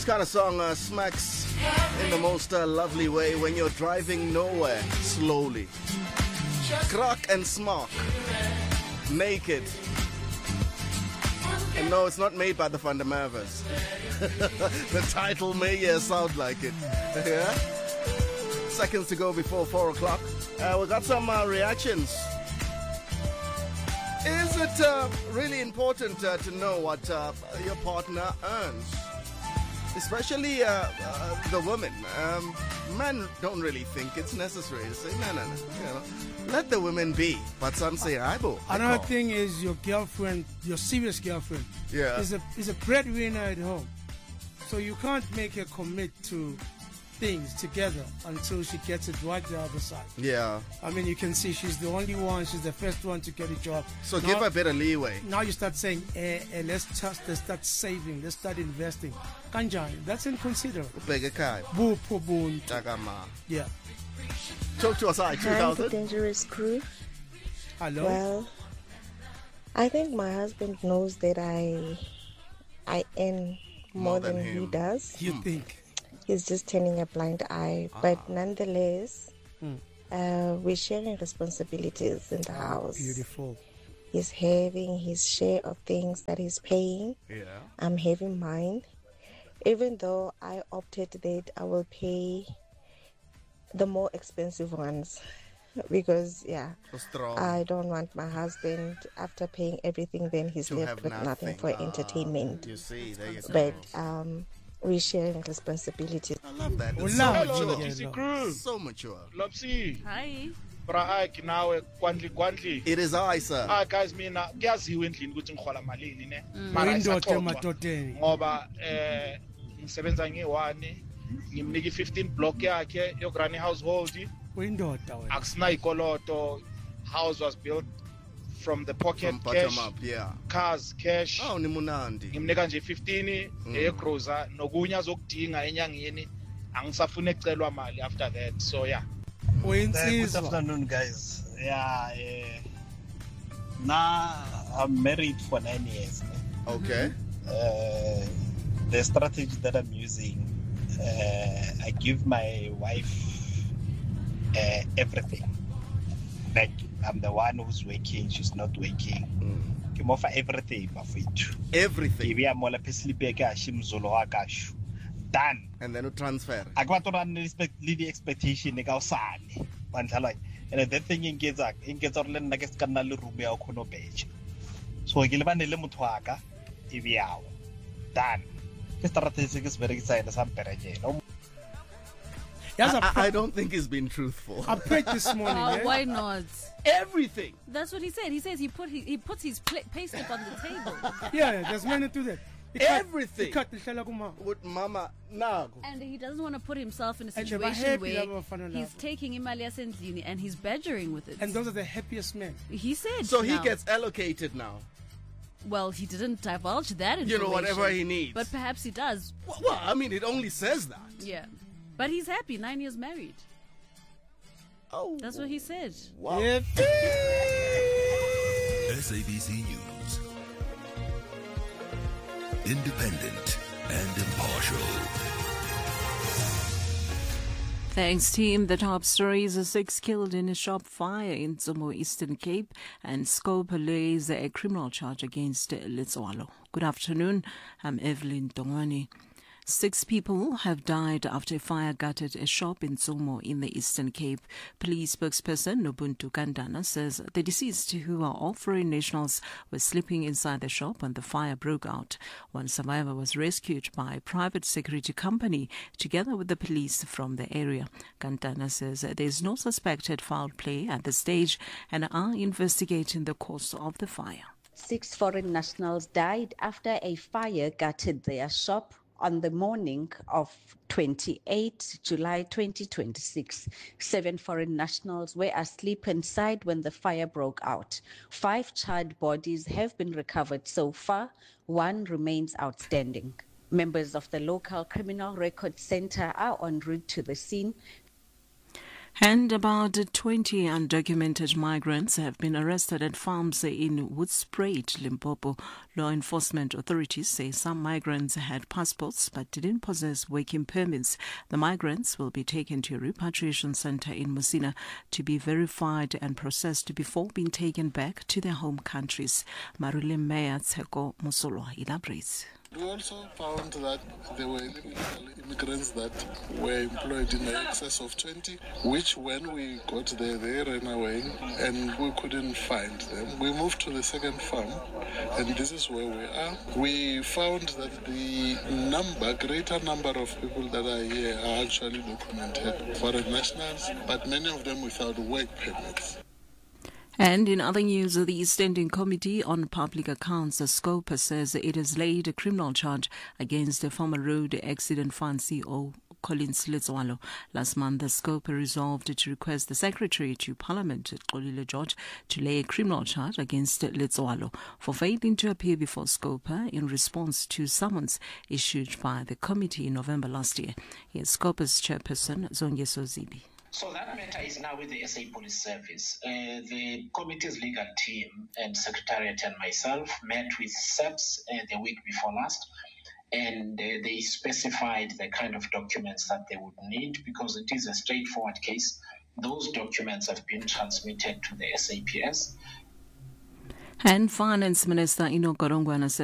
This kind of song smacks in the most lovely way when you're driving nowhere slowly. Croc and Smock, Naked. And no, it's not made by the Fundamervas. The title may sound like it. Yeah? Seconds to go before 4 o'clock. We got some reactions. Is it really important to know what your partner earns? Especially the women. Men don't really think it's necessary to say, no. You know, let the women be. But some say, Another thing is your girlfriend, your serious girlfriend, is a breadwinner at home. So you can't make her commit to things together until she gets it right the other side. Yeah. I mean, you can see she's the only one, she's the first one to get a job. So now, give her a bit of leeway. Now you start saying, let's start saving, let's start investing. Kanjani, that's inconsiderate. Yeah. Talk to us, I 2000. Hi, the Dangerous Crew. Hello. Well, I think my husband knows that I earn more than he does. You think? He's just turning a blind eye. But nonetheless, we're sharing responsibilities in the house. Beautiful. He's having his share of things that he's paying. Yeah. I'm having mine. Even though I opted that I will pay the more expensive ones. Because, I don't want my husband, after paying everything, then he's left with nothing for entertainment. You see, there you go. But we're sharing responsibilities. I love that. It's Hello, TC Crew. So mature. Lopsy. Hi. Braaki nawe kwandli. It is I, sir. Guys, mina kuyaziwa endlini ukuthi ngihola malini ne. Indoda emadodeni. Ngoba ngisebenza ngi1 ngimnika 15 block yakhe yograni household. Indoda wena. Akusina ikoloto. House was built from the pocket, from bottom cash, up, yeah. Cars, cash. Oh, ni munandi. Ngimnika nje 15 egroza nokunya azokudinga enyangeni. Angisafuna ecelwa mali after that. So yeah. Good afternoon, guys. Now I'm married for 9 years. Okay. The strategy that I'm using, I give my wife everything. Like I'm the one who's working, she's not working. Give offer everything, everything. Give me mola done. And then you transfer. I got to run the expectation and that thing in gets or len like canal rubia or page. So I give an element waka if you are done. The strategy is very exciting. I don't think he's been truthful. I prayed this morning. Why not? Everything. That's what he said. He says he puts his payslip on the table. Yeah, there's men who do that. Everything. He cut the with mama now. And he doesn't want to put himself in a situation where he's taking Imali Asendlini and he's badgering with it. And those are the happiest men. He said. So he gets allocated now. Well, he didn't divulge that information. You know, whatever he needs. But perhaps he does. Well, I mean, it only says that. Yeah. But he's happy, 9 years married. Oh. That's what he said. Wow. SABC News. Independent and impartial. Thanks, team. The top stories are 6 killed in a shop fire in Tsomo, Eastern Cape, and Scope lays a criminal charge against Letswalo. Good afternoon. I'm Evelyn Tongwani. 6 people have died after a fire gutted a shop in Tsomo in the Eastern Cape. Police spokesperson Nobuntu Kandana says the deceased, who are all foreign nationals, were sleeping inside the shop when the fire broke out. One survivor was rescued by a private security company together with the police from the area. Kandana says there is no suspected foul play at this stage and are investigating the cause of the fire. 6 foreign nationals died after a fire gutted their shop on the morning of 28 July 2026. 7 foreign nationals were asleep inside when the fire broke out. 5 charred bodies have been recovered so far. 1 remains outstanding. Members of the local Criminal Record Center are en route to the scene. And about 20 undocumented migrants have been arrested at farms in Woodspruit, Limpopo. Law enforcement authorities say some migrants had passports but didn't possess working permits. The migrants will be taken to a repatriation center in Musina to be verified and processed before being taken back to their home countries. Marule Mayor Tseko Musolo elaborates. We also found that there were illegal immigrants that were employed in excess of 20, which when we got there, they ran away and we couldn't find them. We moved to the second farm, and this is where we are. We found that the greater number of people that are here are actually documented foreign nationals, but many of them without work permits. And in other news, the Standing Committee on Public Accounts, SCOPA, says it has laid a criminal charge against the former Road Accident Fund CEO Collins Letsoalo. Last month, the SCOPA resolved to request the Secretary to Parliament, Xolile George, to lay a criminal charge against Letsoalo for failing to appear before SCOPA in response to summons issued by the committee in November last year. Here's SCOPA's chairperson, Zongeso Zibi. So that matter is now with the SA Police Service. The committee's legal team and Secretariat and myself met with SEPS the week before last, and they specified the kind of documents that they would need because it is a straightforward case. Those documents have been transmitted to the SAPS. And Finance Minister Enoch Godongwana said